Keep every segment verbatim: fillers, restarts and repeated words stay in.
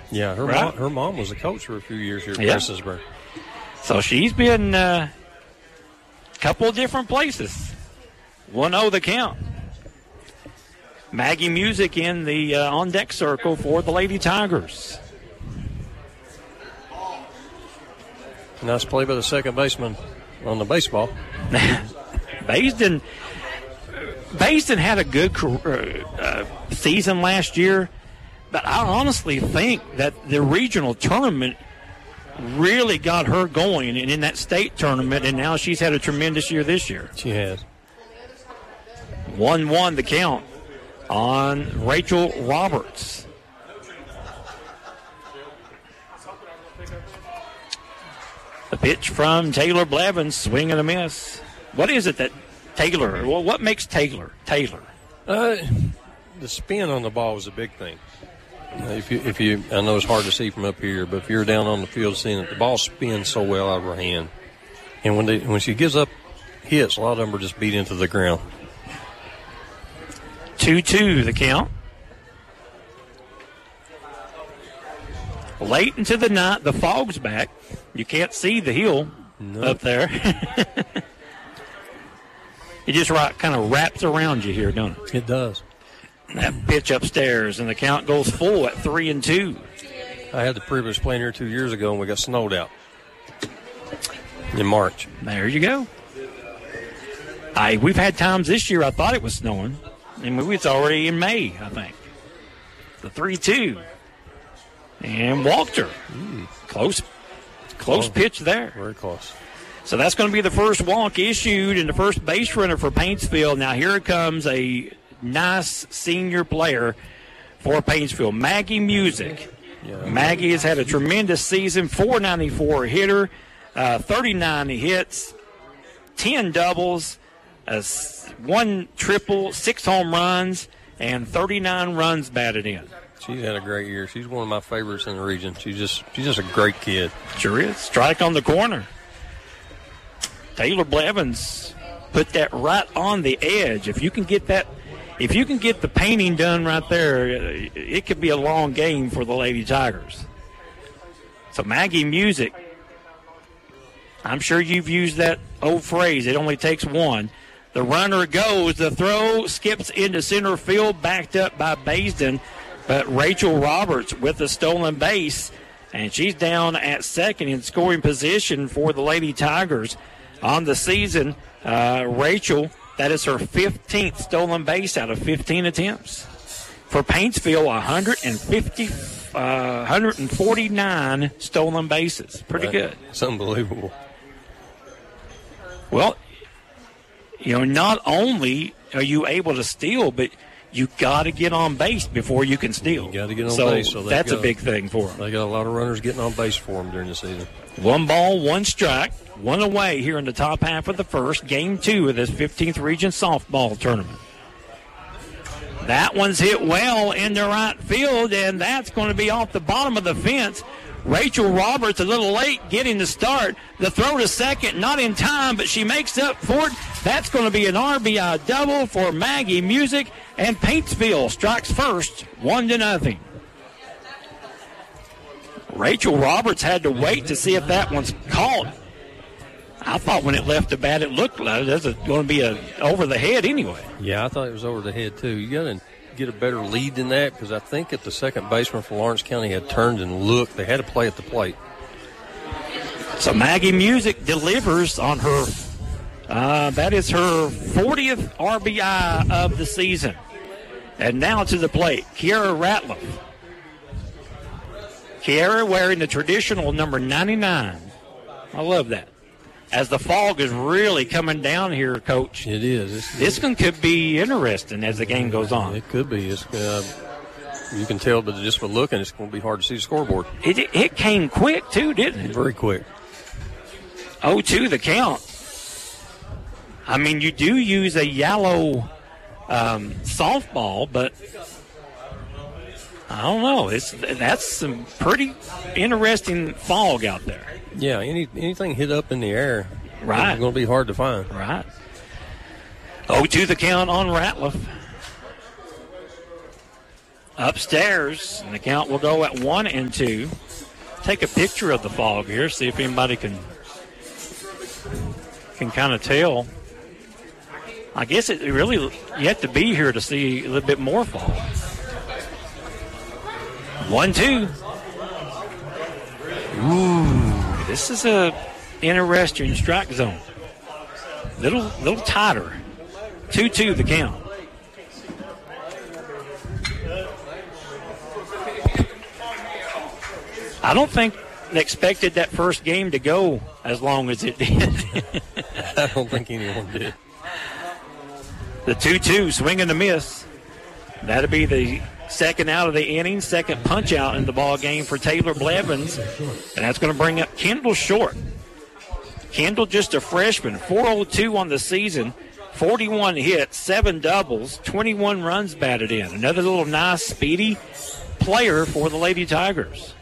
Yeah, her right? mom, her mom was a coach for a few years here at Yeah. Prestonsburg. So she's been uh, a couple of different places. one oh the count. Maggie Music in the uh, on-deck circle for the Lady Tigers. Nice play by the second baseman on the baseball. Baisden, Baisden had a good career, uh, season last year, but I honestly think that the regional tournament really got her going, and in that state tournament, and now she's had a tremendous year this year. She has. one one the count on Rachel Roberts. The pitch from Taylor Blevins, swing and a miss. What is it that Taylor, well, what makes Taylor Taylor? Uh, the spin on the ball was a big thing. Uh, if you, if you, I know it's hard to see from up here, but if you're down on the field seeing it, the ball spins so well out of her hand. And when they, when she gives up hits, a lot of them are just beat into the ground. two two the count. Late into the night, the fog's back. You can't see the hill no. up there. It just right, kind of wraps around you here, don't it? It does. That pitch upstairs, and the count goes full at three and two. I had the privilege of playing here two years ago, and we got snowed out in March. There you go. I we've had times this year I thought it was snowing, and maybe it's already in May, I think. The three two. And walked her. Ooh. Close, close Oh, pitch there. Very close. So that's going to be the first walk issued and the first base runner for Paintsville. Now here comes a nice senior player for Paintsville, Maggie Music. Yeah. Maggie has had a tremendous season, four ninety-four hitter, uh, thirty-nine hits, ten doubles, uh, one triple, six home runs, and thirty-nine runs batted in. She's had a great year. She's one of my favorites in the region. She's just she's just a great kid. Sure is. Strike on the corner. Taylor Blevins put that right on the edge. If you can get that, if you can get the painting done right there, it could be a long game for the Lady Tigers. So Maggie Music, I'm sure you've used that old phrase, it only takes one. The runner goes, the throw skips into center field, backed up by Baisden. But Rachel Roberts with a stolen base, and she's down at second in scoring position for the Lady Tigers on the season. Uh, Rachel, that is her fifteenth stolen base out of fifteen attempts. For Paintsville, one hundred fifty, uh, one hundred forty-nine stolen bases. Pretty Right. good. It's unbelievable. Well, you know, not only are you able to steal, but you got to get on base before you can steal. You got to get on so base. So that's got, a big thing for them. They got a lot of runners getting on base for them during the season. One ball, one strike, one away here in the top half of the first, game two of this fifteenth Region softball tournament. That one's hit well into right field, and that's going to be off the bottom of the fence. Rachel Roberts a little late getting the start. The throw to second, not in time, but she makes up for it. That's going to be an R B I double for Maggie Music, and Paintsville strikes first, one to nothing. Rachel Roberts had to wait to see if that one's caught. I thought when it left the bat, it looked like it was going to be a over the head anyway. Yeah, I thought it was over the head, too. You got to get a better lead than that because I think if the second baseman for Lawrence County had turned and looked, they had to play at the plate. So Maggie Music delivers on her. Uh, that is her fortieth R B I of the season. And now to the plate, Kiara Ratliff. Kiara wearing the traditional number ninety-nine. I love that. As the fog is really coming down here, Coach. It is. It's, This one could be interesting as the game goes on. It could be. It's, uh, you can tell, but just by looking, it's going to be hard to see the scoreboard. It, it came quick, too, didn't it? Very quick. oh two the count. I mean, you do use a yellow um, softball, but I don't know. It's that's some pretty interesting fog out there. Yeah, any anything hit up in the air, Right. it's going to be hard to find. Right. oh two the count on Ratliff. upstairs, and the count will go at one and two. Take a picture of the fog here, see if anybody can can kind of tell. I guess it really, you have to be here to see a little bit more fog. One, two. Ooh, this is a interesting strike zone. Little, little tighter. two two the count. I don't think they expected that first game to go as long as it did. I don't think anyone did. The two two, swing and a miss. That'll be the second out of the inning, second punch out in the ball game for Taylor Blevins. And that's going to bring up Kendall Short. Kendall, just a freshman, four oh two on the season, forty-one hits, seven doubles, twenty-one runs batted in. Another little nice, speedy player for the Lady Tigers.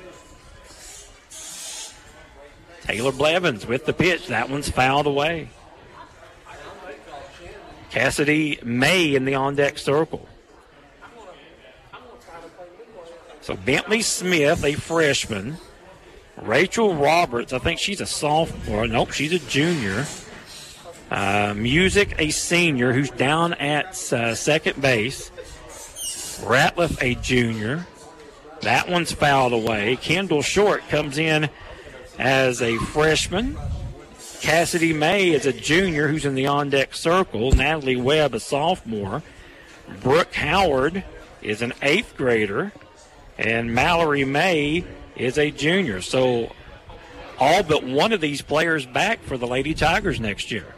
Taylor Blevins with the pitch. That one's fouled away. Cassidy May in the on-deck circle. So Bentley Smith, a freshman. Rachel Roberts, I think she's a sophomore. Nope, she's a junior. Uh, Music, a senior, who's down at uh, second base. Ratliff, a junior. That one's fouled away. Kendall Short comes in as a freshman. Cassidy May is a junior who's in the on-deck circle. Natalie Webb, a sophomore. Brooke Howard is an eighth grader. And Mallory May is a junior. So all but one of these players back for the Lady Tigers next year.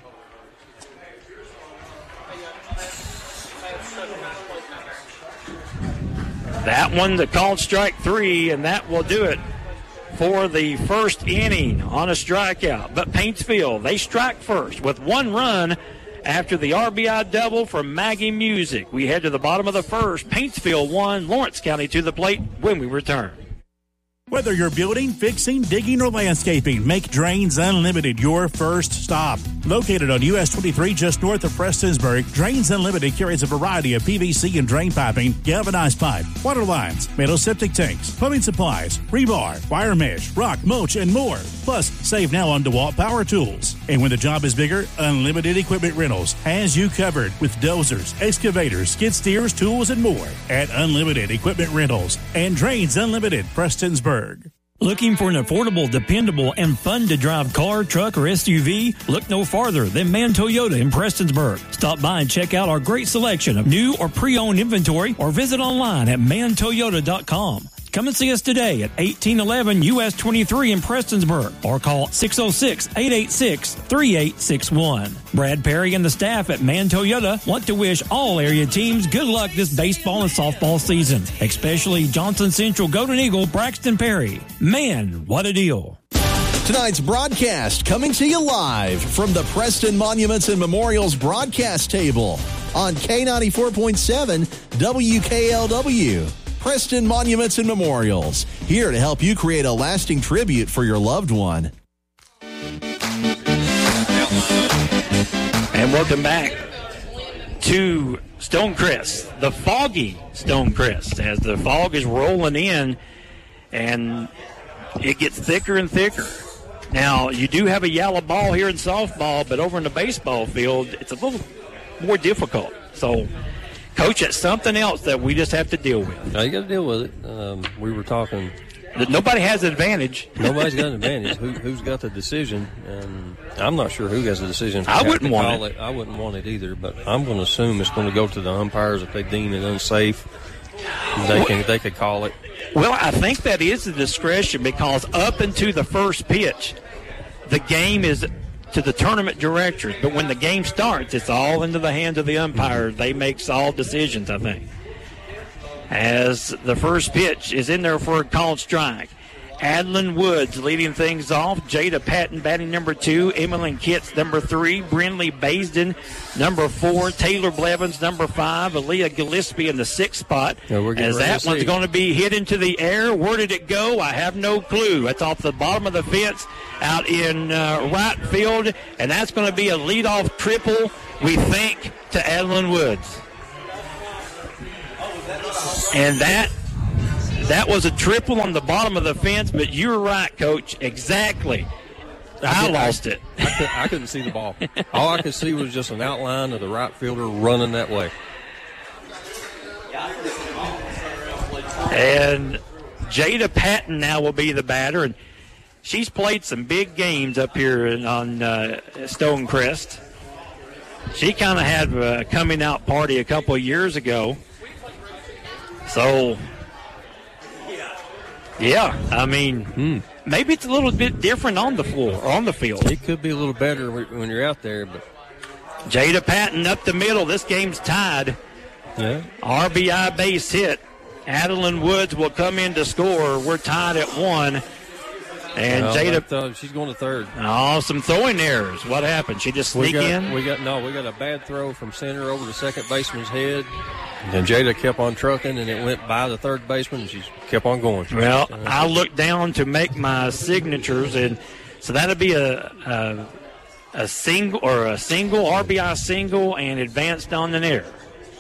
That one, the called strike three, and that will do it for the first inning on a strikeout. But Paintsville, they strike first with one run after the R B I double from Maggie Music. We head to the bottom of the first. Paintsville one, Lawrence County to the plate when we return. Whether you're building, fixing, digging, or landscaping, make Drains Unlimited your first stop. Located on U S twenty-three just north of Prestonsburg, Drains Unlimited carries a variety of P V C and drain piping, galvanized pipe, water lines, metal septic tanks, plumbing supplies, rebar, wire mesh, rock, mulch, and more. Plus, save now on DeWalt power tools. And when the job is bigger, Unlimited Equipment Rentals has you covered with dozers, excavators, skid steers, tools, and more at Unlimited Equipment Rentals and Drains Unlimited, Prestonsburg. Looking for an affordable, dependable, and fun-to-drive car, truck, or S U V? Look no farther than Man Toyota in Prestonsburg. Stop by and check out our great selection of new or pre-owned inventory or visit online at man toyota dot com. Come and see us today at eighteen eleven U S twenty-three in Prestonsburg or call six oh six, eight eight six, three eight six one. Brad Perry and the staff at Man Toyota want to wish all area teams good luck this baseball and softball season, especially Johnson Central Golden Eagle Braxton Perry. Man, what a deal. Tonight's broadcast coming to you live from the Preston Monuments and Memorials broadcast table on K ninety-four point seven W K L W. Preston Monuments and Memorials, here to help you create a lasting tribute for your loved one. And welcome back to Stonecrest, the foggy Stonecrest, as the fog is rolling in and it gets thicker and thicker. Now, you do have a yellow ball here in softball, but over in the baseball field, it's a little more difficult. So, Coach, it's something else that we just have to deal with. Now, you got to deal with it. Um, we were talking. Nobody has an advantage. Nobody's got an advantage. Who, who's got the decision? And I'm not sure who has the decision. I wouldn't want it. it. I wouldn't want it either, but I'm going to assume it's going to go to the umpires if they deem it unsafe. They can they could call it. Well, I think that is the discretion because up into the first pitch, the game is to the tournament directors. But when the game starts, it's all into the hands of the umpire. They make all decisions, I think. As the first pitch is in there for a called strike. Adeline Woods leading things off. Jada Patton batting number two. Emmeline Kitts number three. Brindley Baisden number four. Taylor Blevins number five. Aaliyah Gillespie in the sixth spot. Yeah, we're as that one's see. going to be hit into the air. Where did it go? I have no clue. That's off the bottom of the fence out in uh, right field, and that's going to be a leadoff triple, we think, to Adeline Woods. And that that was a triple on the bottom of the fence, but you were right, Coach. Exactly. I, I lost it. I, could, I couldn't see the ball. All I could see was just an outline of the right fielder running that way. And Jada Patton now will be the batter, and she's played some big games up here in, on uh, Stonecrest. She kind of had a coming out party a couple of years ago. So, yeah, I mean, hmm. maybe it's a little bit different on the floor, or on the field. It could be a little better when you're out there. But Jada Patton up the middle. This game's tied. Yeah. R B I base hit. Adeline Woods will come in to score. We're tied at one. And no, Jada, uh, she's going to third. Oh, some throwing errors. What happened? She just sneak we got, in? We got no. We got a bad throw from center over the second baseman's head, and Jada kept on trucking, and it went by the third baseman, and she kept on going. Well, uh, I looked down to make my signatures, and so that'll be a, a a single or a single R B I single and advanced on an error.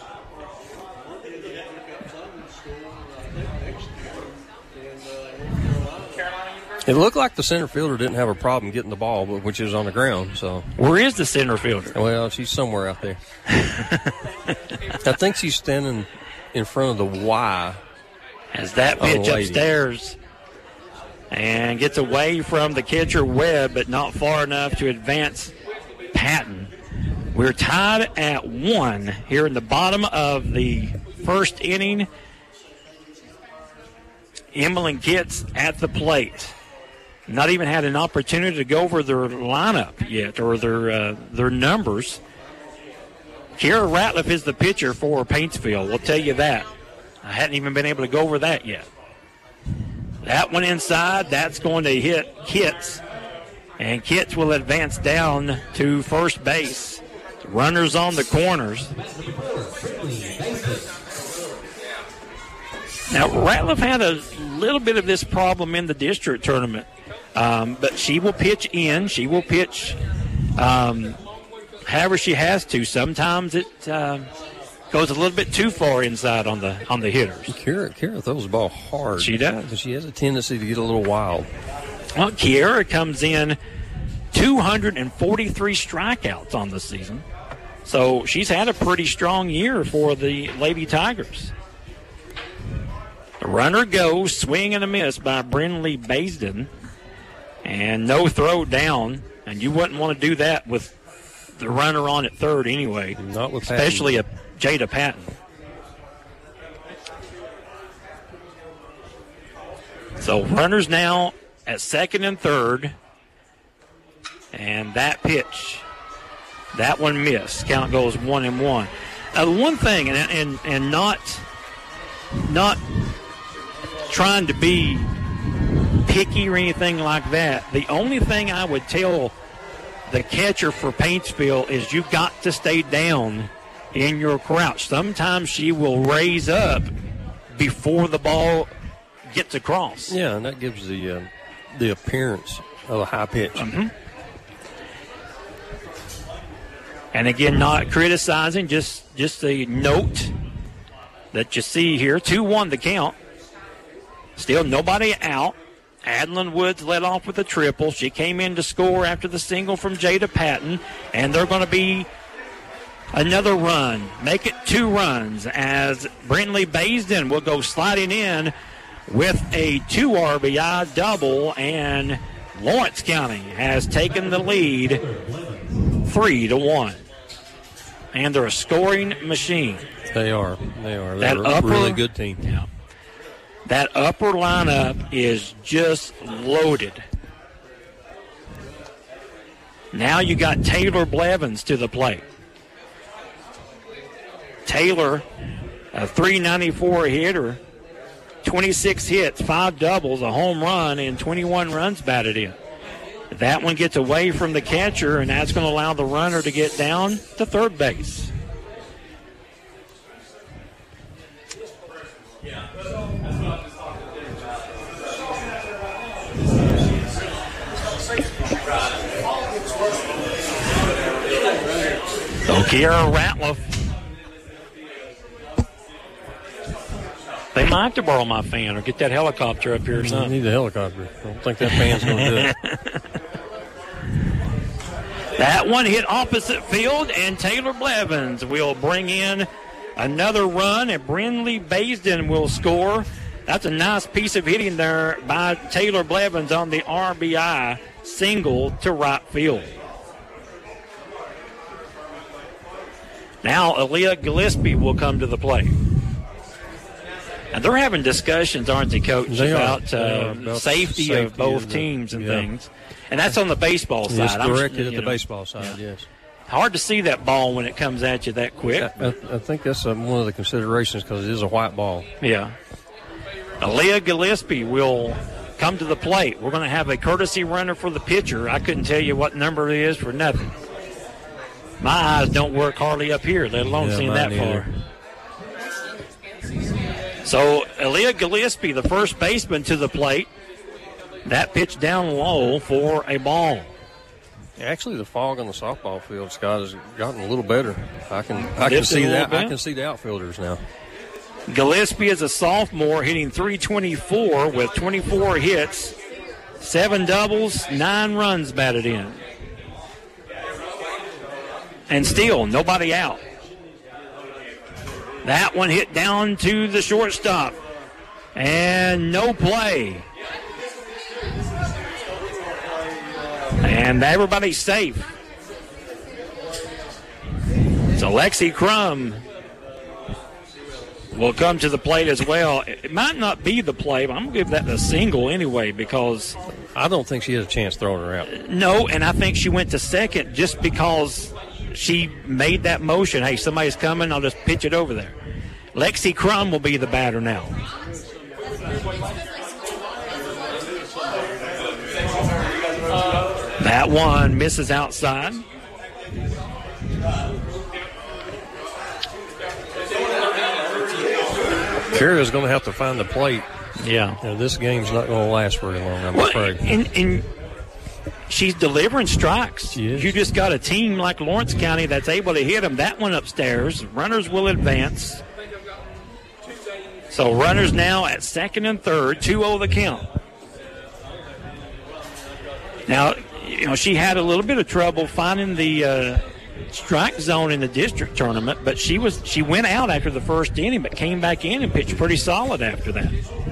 It looked like the center fielder didn't have a problem getting the ball, but which is on the ground. So where is the center fielder? Well, she's somewhere out there. I think she's standing in front of the Y. As that pitch upstairs and gets away from the catcher Webb, but not far enough to advance Patton. We're tied at one here in the bottom of the first inning. Emmeline Kitts at the plate. Not even had an opportunity to go over their lineup yet, or their uh, their numbers. Kiera Ratliff is the pitcher for Paintsville. We'll tell you that. I hadn't even been able to go over that yet. That one inside, that's going to hit Kitts. And Kitts will advance down to first base. Runners on the corners. Now, Ratliff had a little bit of this problem in the district tournament. Um, but she will pitch in. She will pitch um, however she has to. Sometimes it uh, goes a little bit too far inside on the on the hitters. Kiera, Kiera throws the ball hard. She does. She has a tendency to get a little wild. Well, Kiera comes in two hundred forty-three strikeouts on the season. So she's had a pretty strong year for the Lady Tigers. The runner goes, swing and a miss by Brinley Baisden. And no throw down, and you wouldn't want to do that with the runner on at third anyway. Not with especially Patton. a Jada Patton. So runners now at second and third, and that pitch, that one missed. Count goes one and one. Now, the one thing, and and and not not trying to be picky or anything like that. The only thing I would tell the catcher for Paintsville is you've got to stay down in your crouch. Sometimes she will raise up before the ball gets across. Yeah, and that gives the uh, the appearance of a high pitch. Mm-hmm. And again, not criticizing, just just a note that you see here. two one the count. Still nobody out. Adeline Woods led off with a triple. She came in to score after the single from Jada Patton, and they're going to be another run. Make it two runs as Brinley Baisden will go sliding in with a two R B I double, and Lawrence County has taken the lead three to one. And they're a scoring machine. They are. They are. That They're a upper, really good team. Yeah. That upper lineup is just loaded. Now you got Taylor Blevins to the plate. Taylor, a three ninety-four hitter, twenty-six hits, five doubles, a home run, and twenty-one runs batted in. That one gets away from the catcher, and that's going to allow the runner to get down to third base. So Kiera Ratliff might have to borrow my fan or get that helicopter up here or You something. need the helicopter. I don't think that fan's going to do it. That one hit opposite field, and Taylor Blevins will bring in another run, and Brindley Baisden will score. That's a nice piece of hitting there by Taylor Blevins on the R B I single to right field. Now Aaliyah Gillespie will come to the plate. And they're having discussions, aren't they, Coach, They are. about, They uh, are about safety, safety of both of the- teams and yeah. things. And that's on the baseball side. It's I'm- directed at you the know, baseball side, yes. Hard to see that ball when it comes at you that quick. I, I think that's uh, one of the considerations because it is a white ball. Yeah. Aaliyah Gillespie will come to the plate. We're going to have a courtesy runner for the pitcher. I couldn't tell you what number it is for nothing. My eyes don't work hardly up here, let alone Yeah, seeing mine that far. So Aaliyah Gillespie, the first baseman, to the plate. That pitch down low for a ball. Actually, the fog on the softball field, Scott, has gotten a little better. I can I can Dipped it see a little that. I bit? can see the outfielders now. Gillespie is a sophomore hitting three twenty-four with twenty-four hits, seven doubles, nine runs batted in. And still, nobody out. That one hit down to the shortstop. And no play. And everybody's safe. So Lexi Crum will come to the plate as well. It might not be the play, but I'm going to give that a single anyway because I don't think she had a chance throwing her out. no, and I think she went to second just because she made that motion. Hey, somebody's coming, I'll just pitch it over there. Lexi Crum will be the batter now. That one misses outside. Kara's going to have to find the plate. Yeah. You know, this game's not going to last very long, I'm Well, afraid. and, and she's delivering strikes. She is. You just got a team like Lawrence County that's able to hit them. That one upstairs. Runners will advance. So runners now at second and third, two oh the count. Now, you know, she had a little bit of trouble finding the uh, strike zone in the district tournament, but she was she went out after the first inning, but came back in and pitched pretty solid after that.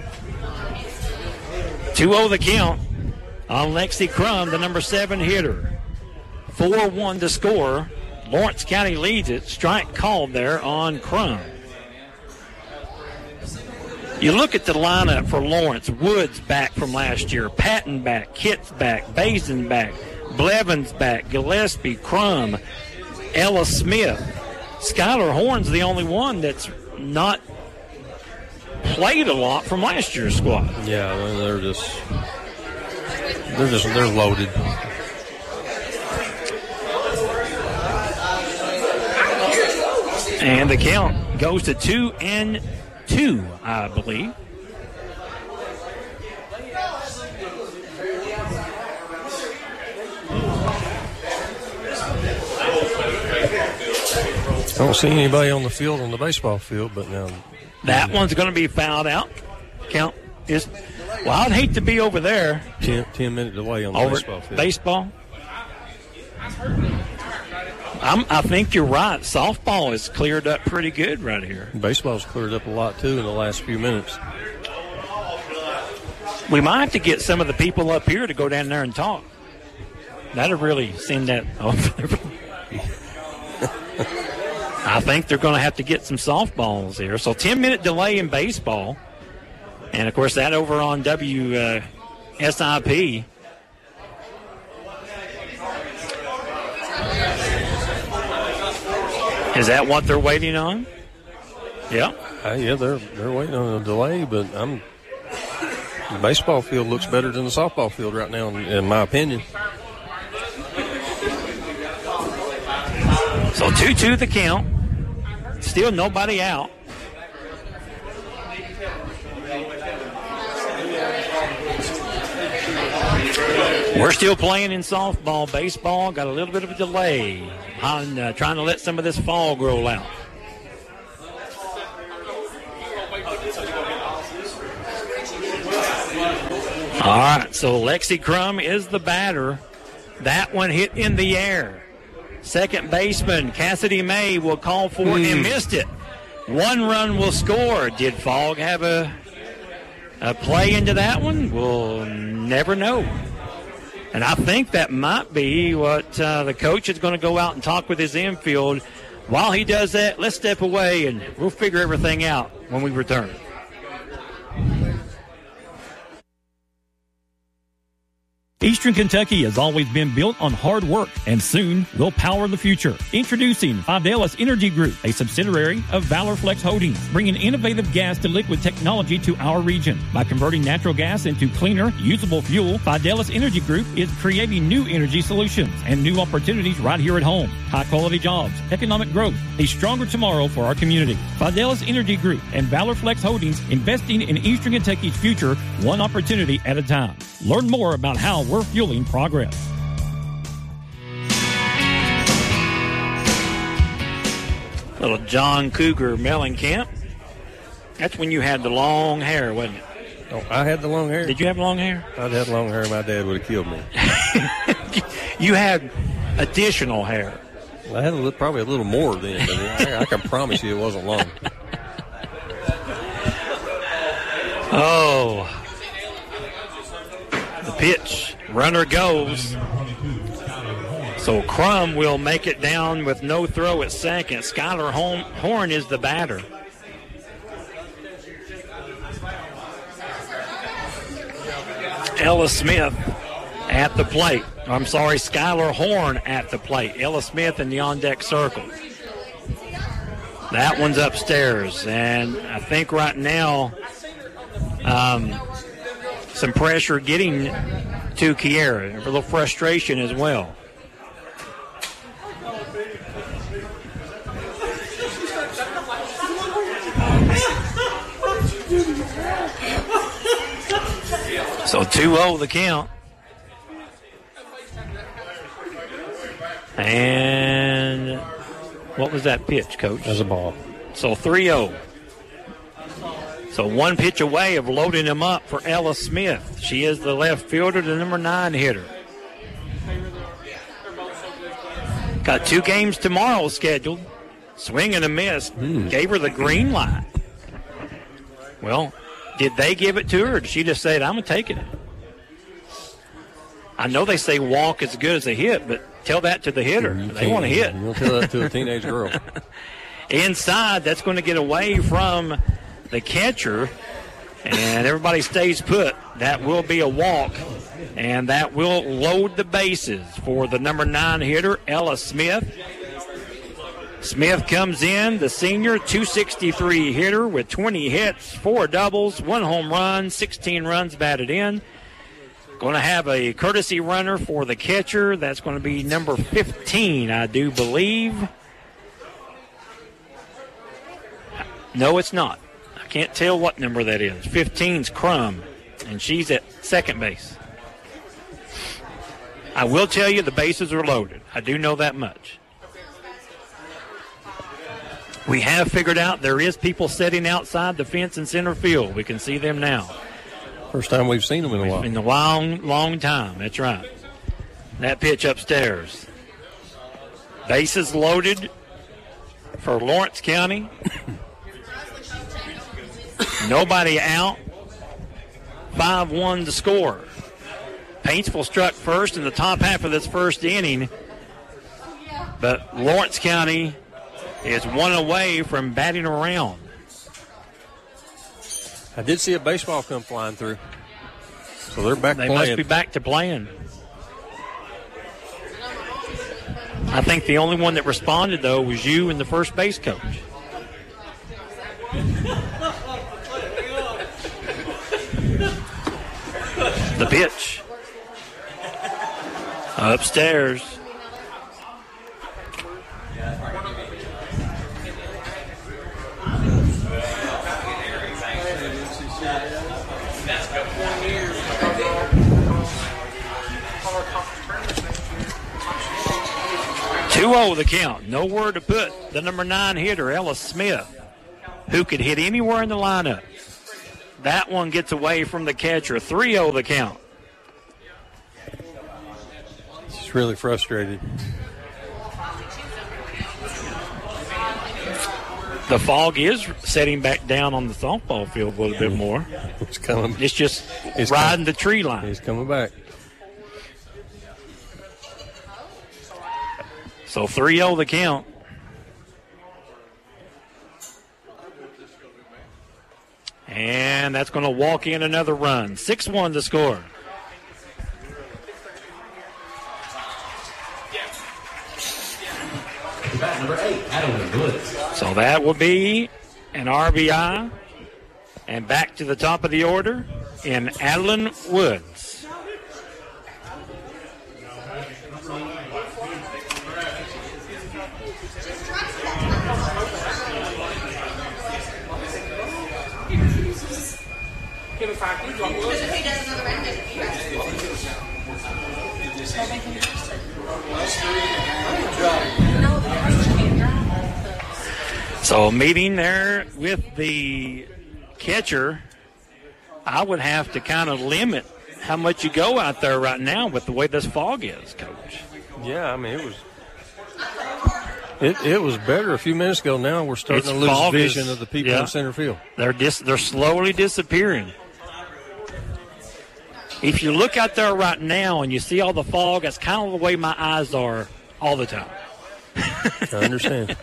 two oh the count on Lexi Crum, the number seven hitter. four one to score. Lawrence County leads it. Strike called there on Crum. You look at the lineup for Lawrence. Woods back from last year. Patton back. Kitts back. Basin back. Blevins back. Gillespie. Crum. Ella Smith. Skylar Horn's the only one that's not played a lot from last year's squad. Yeah, they're just they're just they're loaded. And the count goes to two and two, I believe. I don't see anybody on the field on the baseball field, but now That one's going to be fouled out. Count is, well, I'd hate to be over there. ten, ten minute delay on the Over baseball field. baseball. I'm, I think you're right. Softball is cleared up pretty good right here. Baseball's cleared up a lot too in the last few minutes. We might have to get some of the people up here to go down there and talk. That'll really send that over. I think they're going to have to get some softballs here. So ten minute delay in baseball. And, of course, that over on W S I P. Is that what they're waiting on? Yeah. Uh, yeah, they're they're waiting on a delay, but I'm the baseball field looks better than the softball field right now, in, in my opinion. So two two the count. Still nobody out. We're still playing in softball. Baseball got a little bit of a delay on uh, trying to let some of this fog roll out. All right, so Lexi Crum is the batter. That one hit in the air. Second baseman Cassidy May will call for it mm. and missed it. One run will score. Did Fogg have a, a play into that one? We'll never know. And I think that might be what uh, the coach is going to go out and talk with his infield. While he does that, let's step away and we'll figure everything out when we return. Eastern Kentucky has always been built on hard work and soon will power the future. Introducing Fidelis Energy Group, a subsidiary of Valor Flex Holdings, bringing innovative gas to liquid technology to our region. By converting natural gas into cleaner, usable fuel, Fidelis Energy Group is creating new energy solutions and new opportunities right here at home. High-quality jobs, economic growth, a stronger tomorrow for our community. Fidelis Energy Group and Valor Flex Holdings, investing in Eastern Kentucky's future, one opportunity at a time. Learn more about how we're fueling progress. Little John Cougar Mellencamp. That's when you had the long hair, wasn't it? Oh, I had the long hair. Did you have long hair? I'd had long hair. My dad would have killed me. You had additional hair. Well, I had a little, probably a little more then, but I, I can promise you it wasn't long. Oh. The pitch. Runner goes. So Crum will make it down with no throw at second. Skylar Horn is the batter. Ella Smith at the plate. I'm sorry, Skylar Horn at the plate. Ella Smith in the on-deck circle. That one's upstairs. And I think right now um, some pressure getting to Kiera. A little frustration as well. So two oh the count. And what was that pitch, Coach? That's a ball. So three oh. So one pitch away of loading him up for Ella Smith. She is the left fielder, the number nine hitter. Got two games tomorrow scheduled. Swing and a miss. Mm. Gave her the green light. Well, did they give it to her, or did she just say, I'm going to take it? I know they say walk is as good as a hit, but tell that to the hitter. You they want to hit. You'll tell that to a teenage girl. Inside, that's going to get away from the catcher, and everybody stays put. That will be a walk, and that will load the bases for the number nine hitter, Ella Smith. Smith comes in, the senior, two sixty-three hitter with twenty hits, four doubles, one home run, sixteen runs batted in. Going to have a courtesy runner for the catcher. That's going to be number fifteen, I do believe. No, it's not. I can't tell what number that is. fifteen's Crum, and she's at second base. I will tell you the bases are loaded. I do know that much. We have figured out there is people sitting outside the fence in center field. We can see them now. First time we've seen them in a while. In a long, long time. That's right. That pitch upstairs. Bases loaded for Lawrence County. Nobody out. five one to score. Paintsville struck first in the top half of this first inning. But Lawrence County is one away from batting around. I did see a baseball come flying through. So they're back they playing. They must be back to playing. I think the only one that responded, though, was you and the first base coach. The pitch. Upstairs. two oh the count. Nowhere to put the number nine hitter, Ella Smith, who could hit anywhere in the lineup. That one gets away from the catcher. three oh the count. She's really frustrated. The fog is setting back down on the softball field a little bit more. It's coming. It's just It's riding coming. the tree line. He's coming back. So three oh the count. And that's going to walk in another run. six one to score. Number eight, Adeline Woods. So that will be an R B I. And back to the top of the order in Adeline Woods. So a meeting there with the catcher, I would have to kind of limit how much you go out there right now with the way this fog is, Coach. Yeah, I mean, it was it, it was better a few minutes ago. Now we're starting It's to lose fog vision is- of the people yeah. in center field. They're dis- they're slowly disappearing. If you look out there right now and you see all the fog, that's kind of the way my eyes are all the time. I understand.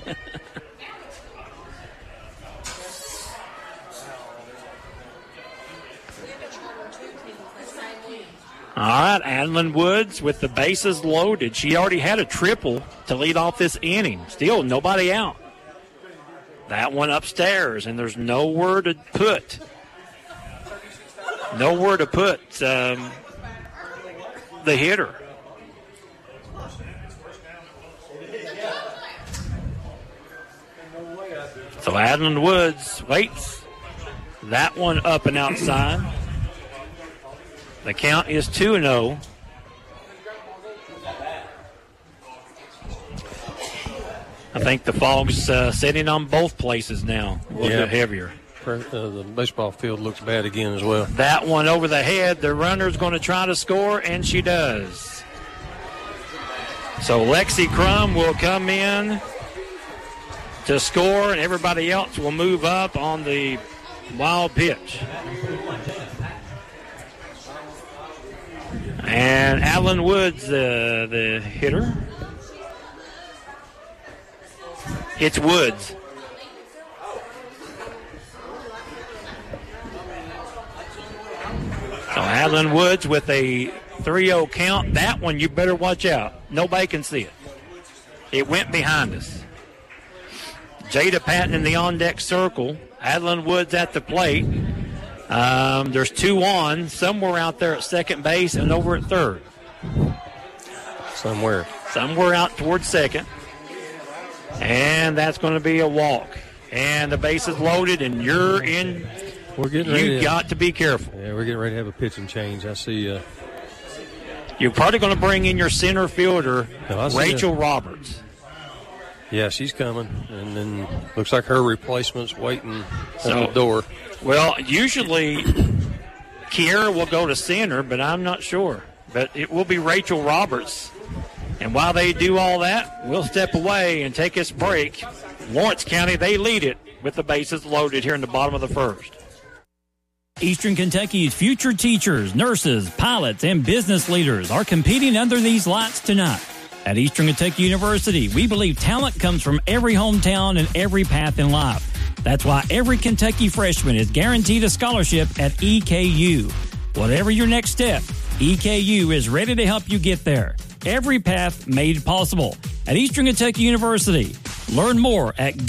All right, Adeline Woods with the bases loaded. She already had a triple to lead off this inning. Still nobody out. That one upstairs, and there's nowhere to put. Nowhere to put um, the hitter. So Adeline Woods waits. That one up and outside. The count is two and oh. I think the fog's uh, setting on both places now. A little Yeah. bit heavier. Uh, the baseball field looks bad again as well. That one over the head. The runner's going to try to score, and she does. So Lexi Crum will come in to score, and everybody else will move up on the wild pitch. And Adeline Woods, uh, the hitter. It's Woods. So Adeline Woods with a three oh count. That one you better watch out. Nobody can see it. It went behind us. Jada Patton in the on-deck circle. Adeline Woods at the plate. Um, there's two on, somewhere out there at second base and over at third. Somewhere. Somewhere out towards second. And that's going to be a walk. And the base is loaded, and you're in. We're getting ready. You to, got to be careful. Yeah, we're getting ready to have a pitching change. I see. Uh, You're probably going to bring in your center fielder, No, I see Rachel Roberts. yeah, she's coming, and then looks like her replacement's waiting So- at the door. Well, usually Kiera will go to center, but I'm not sure. But it will be Rachel Roberts. And while they do all that, we'll step away and take us break. Lawrence County, they lead it with the bases loaded here in the bottom of the first. Eastern Kentucky's future teachers, nurses, pilots, and business leaders are competing under these lights tonight. At Eastern Kentucky University, we believe talent comes from every hometown and every path in life. That's why every Kentucky freshman is guaranteed a scholarship at E K U. Whatever your next step, E K U is ready to help you get there. Every path made possible at Eastern Kentucky University. Learn more at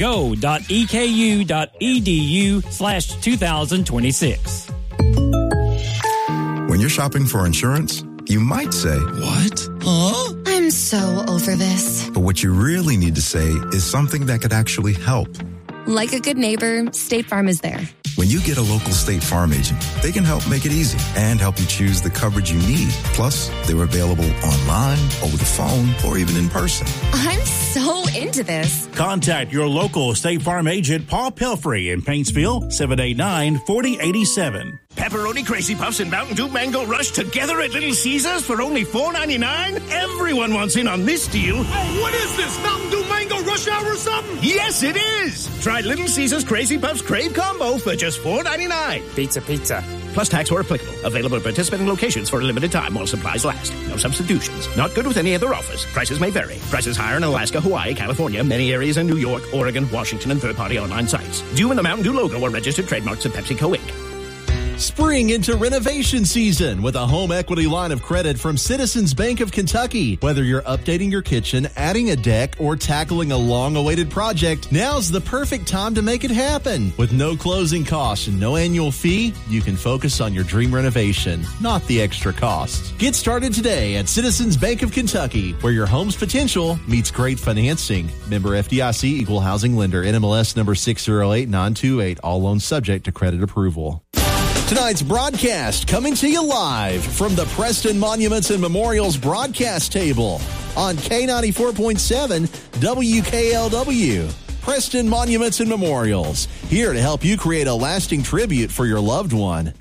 go.eku.edu slash 2026. When you're shopping for insurance, you might say, "What? Huh?" I'm so over this. But what you really need to say is something that could actually help. Like a good neighbor, State Farm is there. When you get a local State Farm agent, they can help make it easy and help you choose the coverage you need. Plus, they're available online, over the phone, or even in person. I'm so into this. Contact your local State Farm agent, Paul Pelfrey, in Paintsville, seven eight nine, four oh eight seven. Pepperoni Crazy Puffs and Mountain Dew Mango Rush together at Little Caesars for only four ninety-nine? Everyone wants in on this deal. Oh, what is this, Mountain Dew Mango Rush Hour or something? Yes, it is. Try Little Caesars Crazy Puffs Crave Combo for just four ninety-nine. Pizza, pizza. Plus tax where applicable. Available at participating locations for a limited time while supplies last. No substitutions. Not good with any other offers. Prices may vary. Prices higher in Alaska, Hawaii, California, many areas in New York, Oregon, Washington, and third-party online sites. Due in the Mountain Dew logo or registered trademarks of PepsiCo Incorporated. Spring into renovation season with a home equity line of credit from Citizens Bank of Kentucky. Whether you're updating your kitchen, adding a deck, or tackling a long-awaited project, now's the perfect time to make it happen. With no closing costs and no annual fee, you can focus on your dream renovation, not the extra costs. Get started today at Citizens Bank of Kentucky, where your home's potential meets great financing. Member F D I C, Equal Housing Lender, N M L S number six zero eight nine two eight. All loans subject to credit approval. Tonight's broadcast coming to you live from the Preston Monuments and Memorials broadcast table on K ninety-four point seven W K L W. Preston Monuments and Memorials, here to help you create a lasting tribute for your loved one.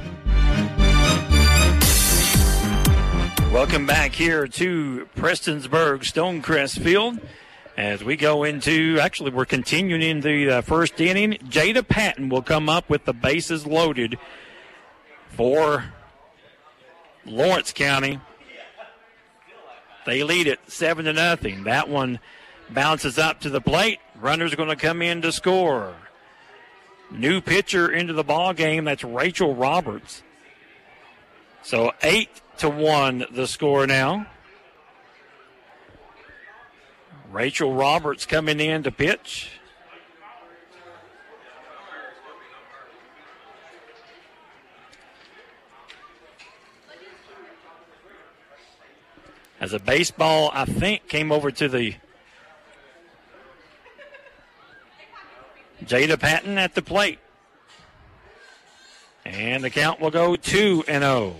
Welcome back here to Prestonsburg Stonecrest Field as we go into, actually we're continuing in the uh, first inning. Jada Patton will come up with the bases loaded for Lawrence County. They lead it seven to nothing. That one bounces up to the plate. Runners are going to come in to score. New pitcher into the ball game. That's Rachel Roberts. So eight to one the score now. Rachel Roberts coming in to pitch. As a baseball, I think, came over to the Jada Patton at the plate. And the count will go two and oh.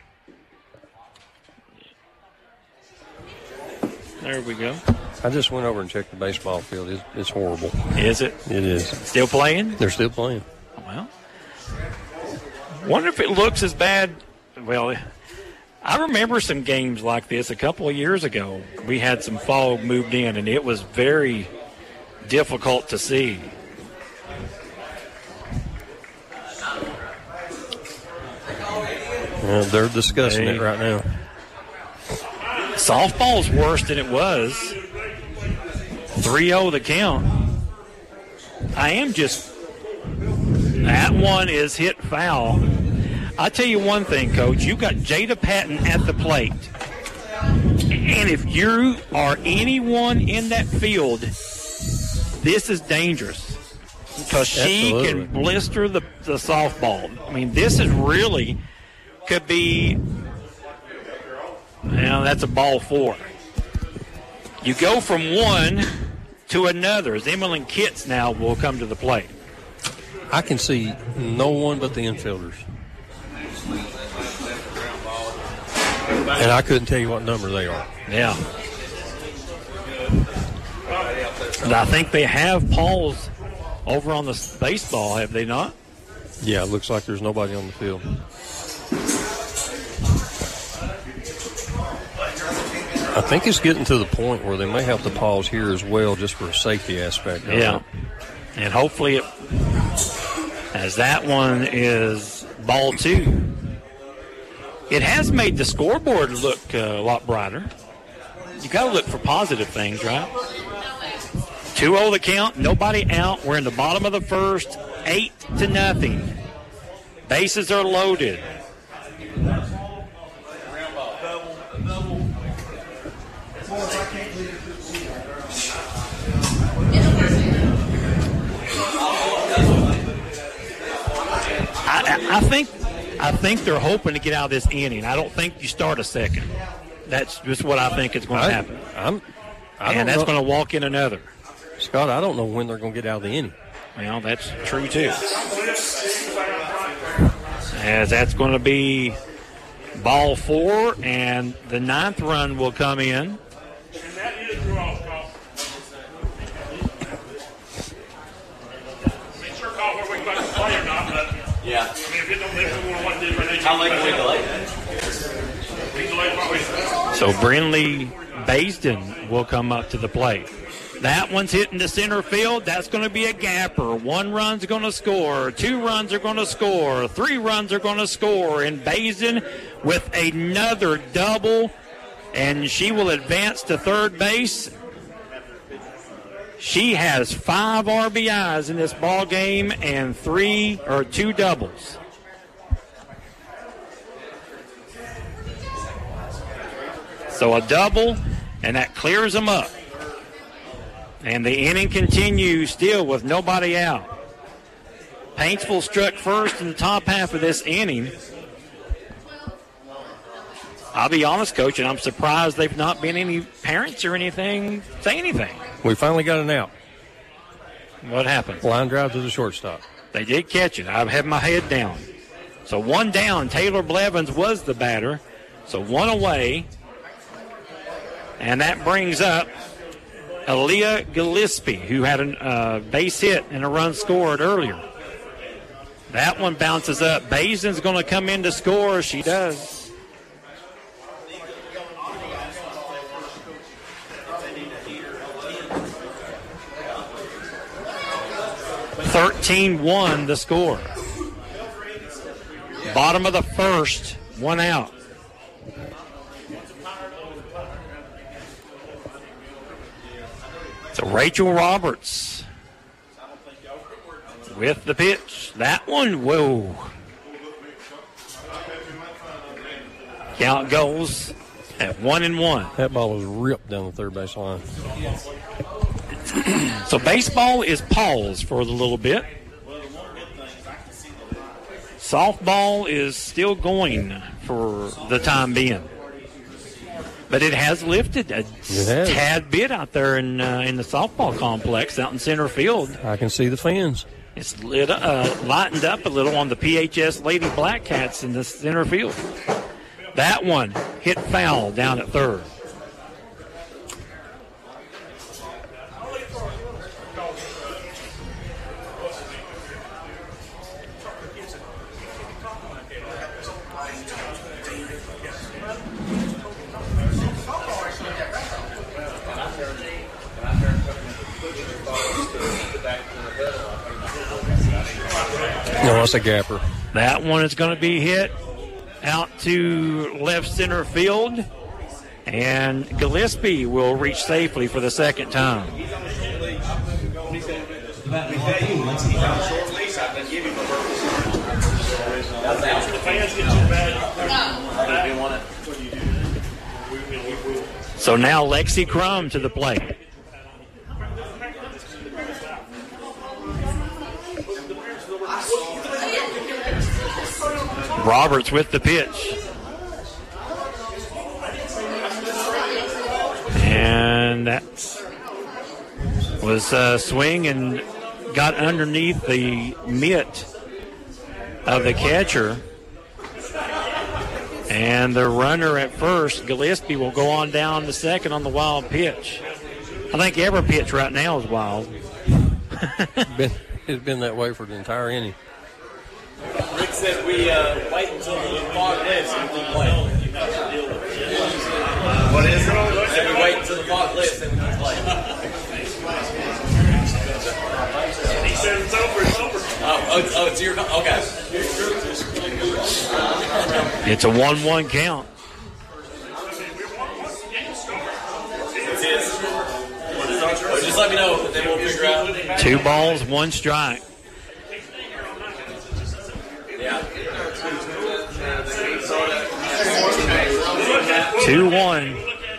There we go. I just went over and checked the baseball field. It's, it's horrible. Is it? It is. Still playing? They're still playing. Well, wonder if it looks as bad. Well, I remember some games like this a couple of years ago. We had some fog moved in, and it was very difficult to see. Yeah, they're discussing hey. it right now. Softball's worse than it was. three oh the count. I am just, that one is hit foul. I'll tell you one thing, Coach. You got Jada Patton at the plate. And if you are anyone in that field, this is dangerous. Because she Absolutely. can blister the, the softball. I mean, this is really, could be, now that's a ball four. You go from one to another. As Emily Kitts now will come to the plate. I can see no one but the infielders. And I couldn't tell you what number they are. Yeah. And I think they have Pauls over on the baseball, have they not? Yeah, it looks like there's nobody on the field. I think it's getting to the point where they may have to pause here as well just for a safety aspect. Yeah. And hopefully it, as that one is ball two. It has made the scoreboard look uh, a lot brighter. You got to look for positive things, right? two oh the count, nobody out. We're in the bottom of the first, eight to nothing. Bases are loaded. I, I think I think they're hoping to get out of this inning. I don't think you start a second. That's just what I think is going to happen. I'm, I and that's going to walk in another. Scott, I don't know when they're going to get out of the inning. Well, that's true, too. As that's going to be ball four, and the ninth run will come in. How late can we delay? So Brinley Baisden will come up to the plate. That one's hitting to center field. That's going to be a gapper. One run's going to score. Two runs are going to score. Three runs are going to score. And Baisden with another double. And she will advance to third base. She has five R B Is in this ball game and three or two doubles. So a double, and that clears them up. And the inning continues still with nobody out. Paintsville struck first in the top half of this inning. I'll be honest, Coach, and I'm surprised they've not been any parents or anything say anything. We finally got an out. What happened? Line drive to the shortstop. They did catch it. I've had my head down. So one down. Taylor Blevins was the batter. So one away. And that brings up Aaliyah Gillespie, who had a uh, base hit and a run scored earlier. That one bounces up. Basin's going to come in to score. She does. thirteen one the score. Bottom of the first, one out. So Rachel Roberts with the pitch. That one, whoa. Count goes at one and one. That ball was ripped down the third base line. So baseball is paused for a little bit. Softball is still going for the time being. But it has lifted a has. tad bit out there in uh, in the softball complex out in center field. I can see the fans. It's lit, uh, lightened up a little on the P H S Lady Black Cats in the center field. That one hit foul down at third. No, that's a gapper. That one is going to be hit out to left center field, and Gillespie will reach safely for the second time. So now Lexi Crum to the plate. Roberts with the pitch. And that was a swing and got underneath the mitt of the catcher. And the runner at first, Gillespie, will go on down to second on the wild pitch. I think every pitch right now is wild. been, it's been that way for the entire inning. Rick said we uh, wait until the fog lifts and we play. What is it? Said we wait until the fog lifts and we play. He said it's over, it's over. Oh, oh, oh it's your, okay. It's a one one count. It's his. Well, just let me know, then we'll figure out. Two balls, one strike. two one.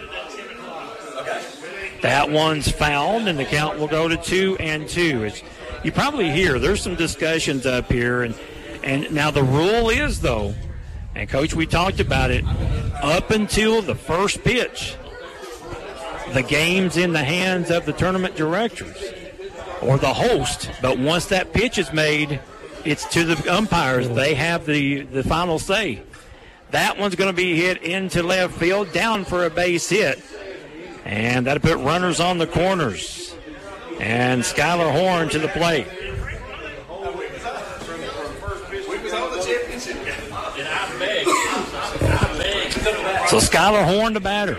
That one's fouled, and the count will go to two and two. It's, you probably hear there's some discussions up here, and and now the rule is, though, and Coach, we talked about it, up until the first pitch, the game's in the hands of the tournament directors or the host. But once that pitch is made, it's to the umpires. They have the, the final say. That one's going to be hit into left field, down for a base hit. And that'll put runners on the corners. And Skylar Horn to the plate. We was on the championship. And I So Skylar Horn, the batter.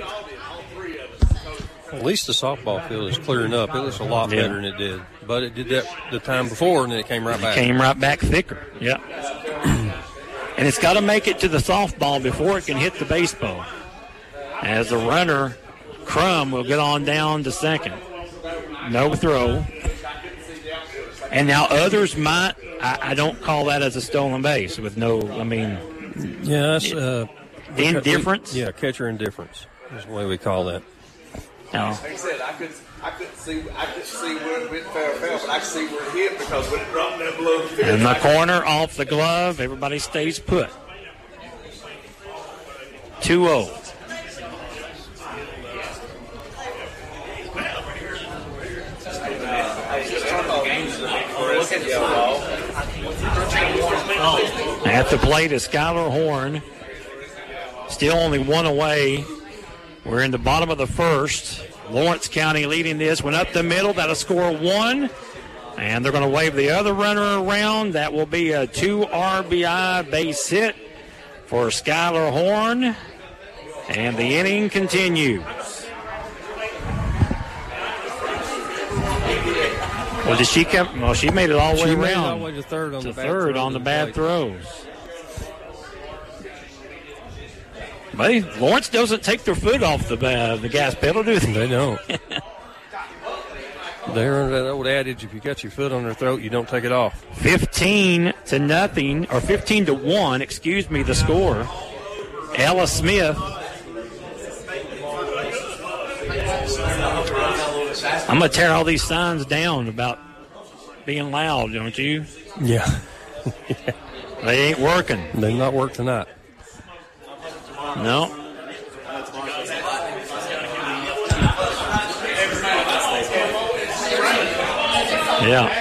At least the softball field is clearing up. It looks a lot Yeah. better than it did. But it did that the time before, and then it came right back. It came right back thicker. Yep. And it's got to make it to the softball before it can hit the baseball. As the runner, Crum, will get on down to second. No throw. And now others might, I, I don't call that as a stolen base with no, I mean. Yeah, that's uh, indifference? Yeah, catcher indifference is the way we call that. No. Like I said, I couldn't, I couldn't see, I couldn't see where it went fair fell, but I could see where it hit because when it dropped down below the field. In the corner, off the glove, everybody stays put. two oh. At the plate is Skylar Horn. Still only one away. We're in the bottom of the first. Lawrence County leading this. Went up the middle. That'll score one. And they're going to wave the other runner around. That will be a two R B I base hit for Skylar Horn. And the inning continues. Well, did she come? Well, she made it all the way She around. made it all the way to third on to the bad third throw on the to the bad plate. throws. But Lawrence doesn't take their foot off the uh, the gas pedal, do they? They don't. They're under that old adage: if you got your foot on their throat, you don't take it off. Fifteen to nothing, or fifteen to one. Excuse me. The score. Ella Smith. I'm gonna tear all these signs down about being loud, don't you? Yeah. They ain't working. They not work tonight. No. Yeah.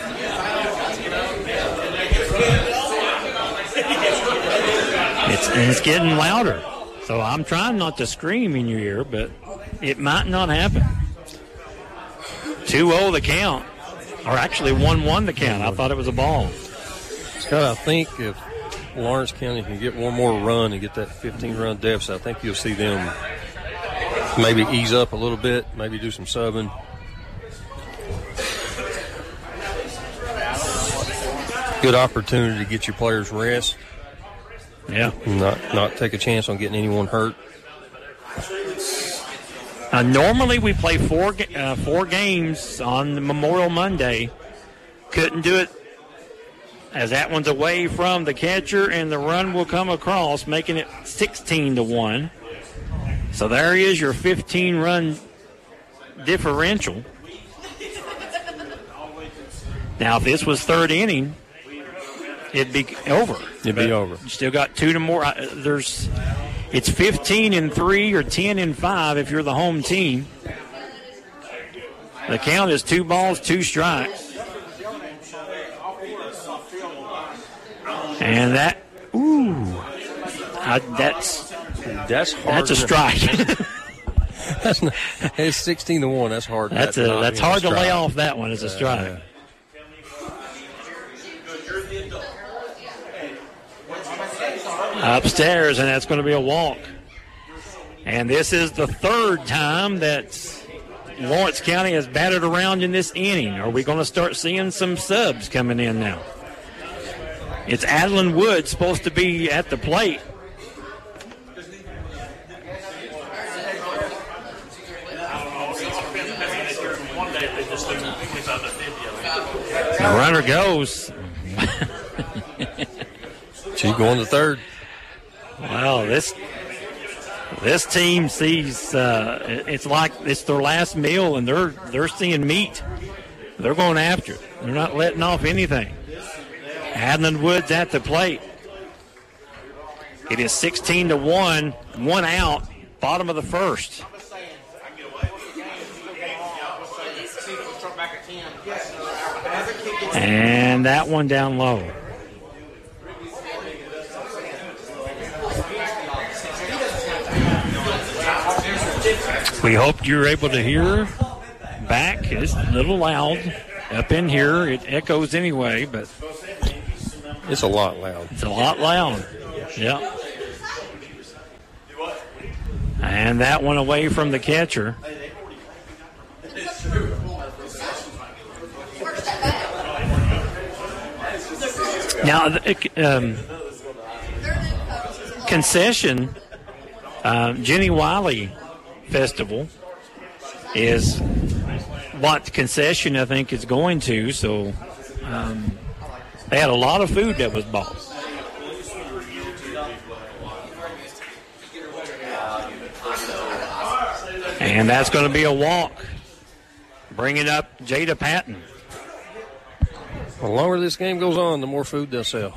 It's and it's getting louder. So I'm trying not to scream in your ear, but it might not happen. two oh the count. Or actually one one the count. I thought it was a ball. Scott, I think if Lawrence County can get one more run and get that fifteen-run deficit, I think you'll see them maybe ease up a little bit, maybe do some subbing. Good opportunity to get your players rest. Yeah. Not not take a chance on getting anyone hurt. Uh, normally we play four ga- uh, four games on the Memorial Monday. Couldn't do it as that one's away from the catcher, and the run will come across, making it sixteen to one. So there is your fifteen-run differential. Now, if this was third inning, it'd be over. It'd be over. You still got two to more. Uh, there's, it's fifteen and three or ten and five if you're the home team. The count is two balls, two strikes. And that, ooh, I, that's that's hard. That's a strike. That's not, it's sixteen to one. That's hard. That's that a not that's being a hard to lay strike. off that one as a strike. Uh, Upstairs, and that's going to be a walk. And this is the third time that Lawrence County has batted around in this inning. Are we going to start seeing some subs coming in now? It's Adeline Wood supposed to be at the plate. The runner goes. She's going to third. Well, this this team sees uh, it's like it's their last meal, and they're they're seeing meat. They're going after it. They're not letting off anything. Adeline Woods at the plate. It is sixteen to one, one out, bottom of the first. And that one down low. We hope you're able to hear back. It's a little loud up in here. It echoes anyway, but it's a lot loud. It's a lot loud. Yeah. And that one away from the catcher. Now, um, concession, um, Jenny Wiley Festival is what the concession, I think, is going to. So um, they had a lot of food that was bought. And that's going to be a walk, bringing up Jada Patton. The longer this game goes on, the more food they'll sell.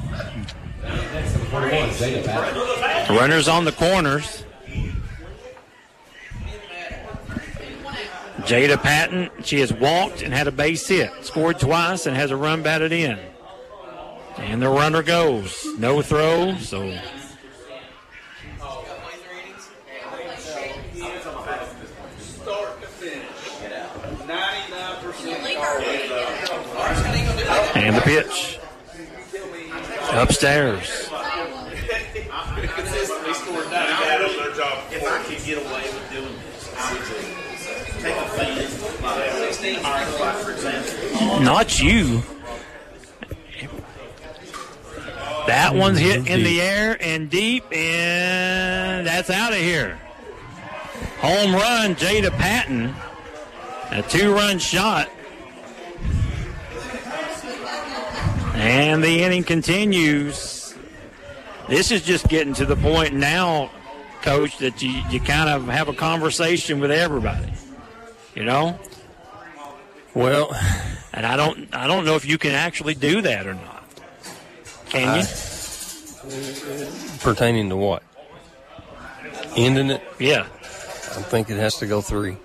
Runners on the corners. Jada Patton, she has walked and had a base hit, scored twice and has a run batted in. And the runner goes. No throw, so... And the pitch. Upstairs. If I could get away with doing this, I would take a fan, like, for example. Not you. That one's hit in the air and deep, and that's out of here. Home run, Jada Patton. A two-run shot. And the inning continues. This is just getting to the point now, Coach, that you, you kind of have a conversation with everybody. You know? Well, and I don't I don't know if you can actually do that or not. Can you? Uh, pertaining to what? Ending it? Yeah. I think it has to go three.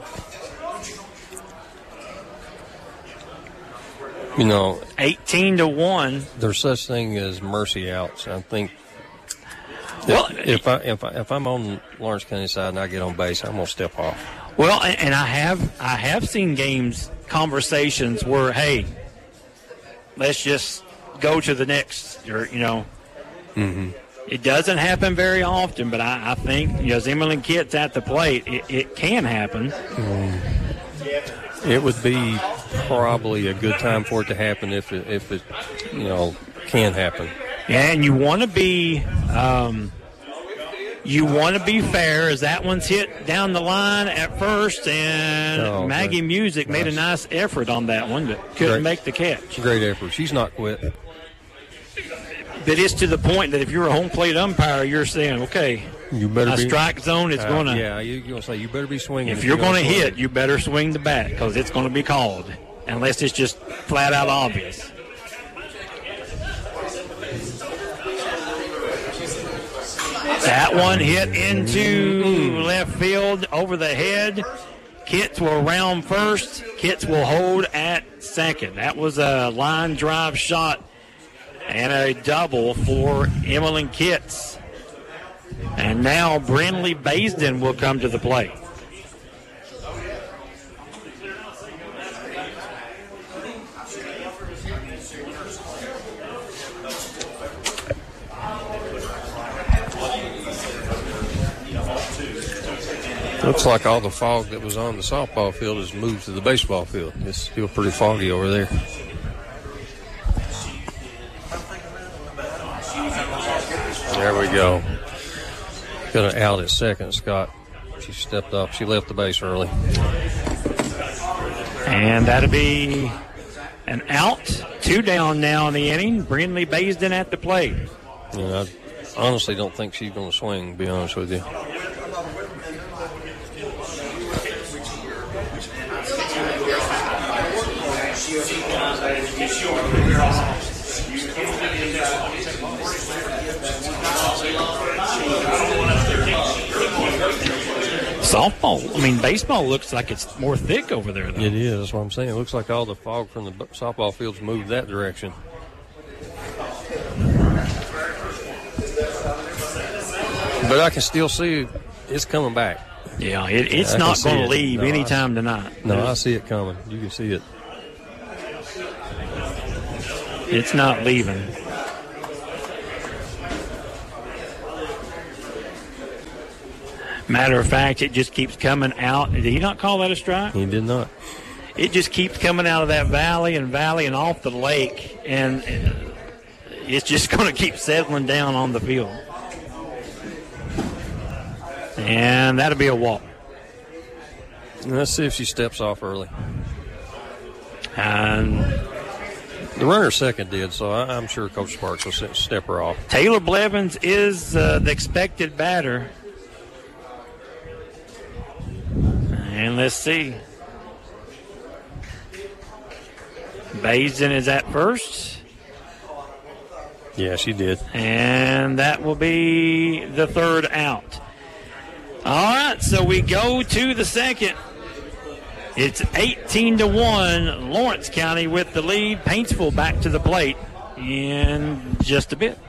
You know, eighteen to one. There's such thing as mercy outs. I think. Well, if, if I if I if I'm on Lawrence County side and I get on base, I'm gonna step off. Well, and I have I have seen games, conversations where, hey, let's just go to the next, or you know. Mm-hmm. It doesn't happen very often, but I, I think, you know, as Emily Kitt's at the plate, it, it can happen. Mm. It would be probably a good time for it to happen if it, if it, you know, can happen. Yeah, and you want to be, um, you want to be fair, as that one's hit down the line at first, and oh, Maggie great. Music made a nice effort on that one, but couldn't great. make the catch. Great effort. She's not quit. But it's to the point that if you're a home plate umpire, you're saying, okay, you better a be, strike zone is uh, going to. Yeah, you're going to say you better be swinging. If, if you're, you're going to hit, you better swing the bat because it's going to be called, unless it's just flat out obvious. That one hit into left field over the head. Kitts will round first. Kitts will hold at second. That was a line drive shot and a double for Emily Kitts. And now Brinley Baisden will come to the plate. Looks like all the fog that was on the softball field has moved to the baseball field. It's still pretty foggy over there. There we go. Got an out at second, Scott. She stepped up. She left the base early. And that'll be an out. Two down now in the inning. Brinley Baisden at the plate. You know, I honestly don't think she's going to swing, to be honest with you. Softball, I mean, baseball looks like it's more thick over there, though. It is, that's what I'm saying. It looks like all the fog from the softball fields moved that direction. But I can still see it's coming back. Yeah, it, it's I not going to it. leave no, anytime I, tonight. No, There's, I see it coming. You can see it. It's not leaving. Matter of fact, it just keeps coming out. Did he not call that a strike? He did not. It just keeps coming out of that valley and valley and off the lake, and it's just going to keep settling down on the field. And that'll be a walk. Let's see if she steps off early. And the runner second did, so I, I'm sure Coach Sparks will step her off. Taylor Blevins is uh, the expected batter. And let's see. Basin is at first. Yeah, she did. And that will be the third out. All right, so we go to the second. It's eighteen to one, Lawrence County with the lead. Paintsville back to the plate in just a bit.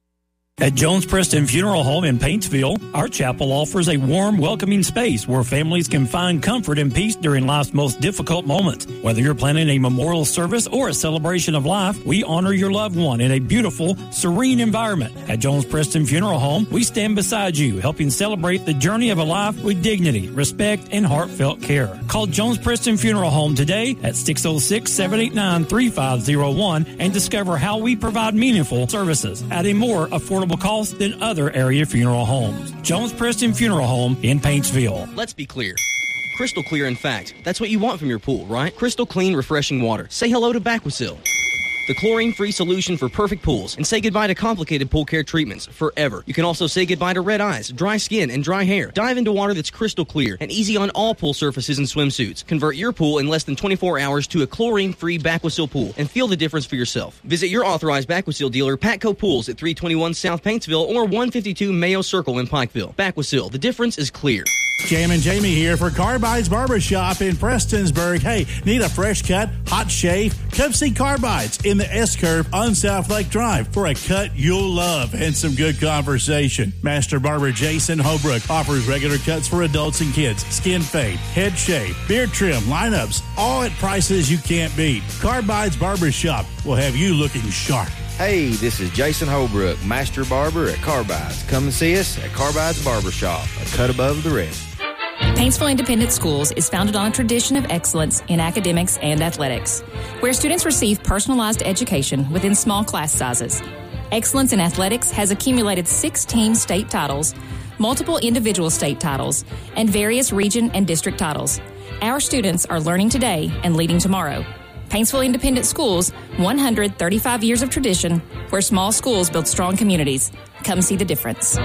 At Jones Preston Funeral Home in Paintsville, our chapel offers a warm, welcoming space where families can find comfort and peace during life's most difficult moments. Whether you're planning a memorial service or a celebration of life, we honor your loved one in a beautiful, serene environment. At Jones Preston Funeral Home, we stand beside you, helping celebrate the journey of a life with dignity, respect, and heartfelt care. Call Jones Preston Funeral Home today at six oh six, seven eight nine, three five oh one and discover how we provide meaningful services at a more affordable cost than other area funeral homes. Jones Preston Funeral Home in Paintsville. Let's be clear. Crystal clear, in fact. That's what you want from your pool, right? Crystal clean, refreshing water. Say hello to Baquasil, the chlorine-free solution for perfect pools, and say goodbye to complicated pool care treatments forever. You can also say goodbye to red eyes, dry skin, and dry hair. Dive into water that's crystal clear and easy on all pool surfaces and swimsuits. Convert your pool in less than twenty-four hours to a chlorine-free Baquasil pool and feel the difference for yourself. Visit your authorized Baquasil dealer, Patco Pools, at three twenty-one South Paintsville or one fifty-two Mayo Circle in Pikeville. Baquasil, the difference is clear. Jam and Jamie here for Carbides Barbershop in Prestonsburg. Hey, need a fresh cut, hot shave? Come see Carbides in the S-Curve on South Lake Drive for a cut you'll love and some good conversation. Master Barber Jason Holbrook offers regular cuts for adults and kids, skin fade, head shave, beard trim, lineups, all at prices you can't beat. Carbides Barbershop will have you looking sharp. Hey, this is Jason Holbrook, Master Barber at Carbides. Come and see us at Carbides Barbershop, a cut above the rest. Paintsville Independent Schools is founded on a tradition of excellence in academics and athletics, where students receive personalized education within small class sizes. Excellence in athletics has accumulated sixteen state titles, multiple individual state titles, and various region and district titles. Our students are learning today and leading tomorrow. Paintsville Independent Schools, one hundred thirty-five years of tradition, where small schools build strong communities. Come see the difference.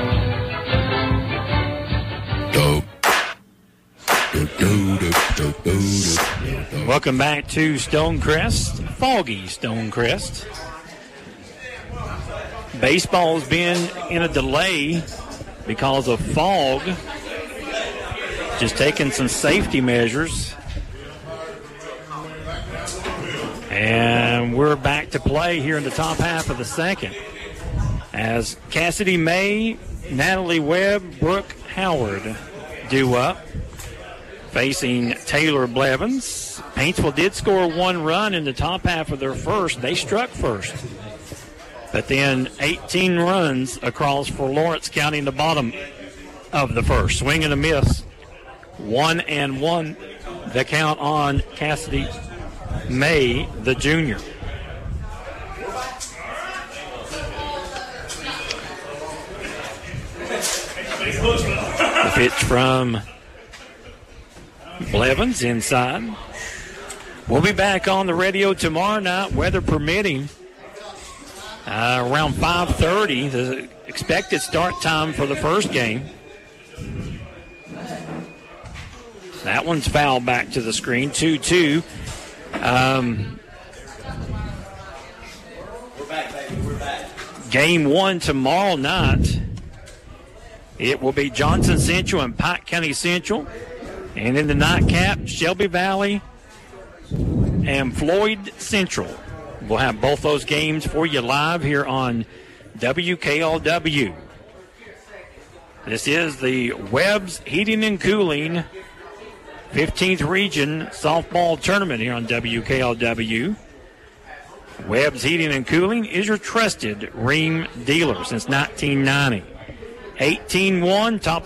Welcome back to Stonecrest, foggy Stonecrest. Baseball's been in a delay because of fog. Just taking some safety measures. And we're back to play here in the top half of the second as Cassidy May, Natalie Webb, Brooke Howard due up, facing Taylor Blevins. Paintsville did score one run in the top half of their first. They struck first. But then eighteen runs across for Lawrence County in the bottom of the first. Swing and a miss. One and one the count on Cassidy May, the junior. The pitch from Blevins inside. We'll be back on the radio tomorrow night, weather permitting, uh, around five thirty, the expected start time for the first game. That one's fouled back to the screen, two two. Um, We're back, baby. We're back. game one tomorrow night. It will be Johnson Central and Pike County Central. And in the nightcap, Shelby Valley and Floyd Central. We'll have both those games for you live here on W K L W. This is the Webb's Heating and Cooling fifteenth Region Softball Tournament here on W K L W. Webb's Heating and Cooling is your trusted Ream dealer since nineteen ninety. eighteen one, top of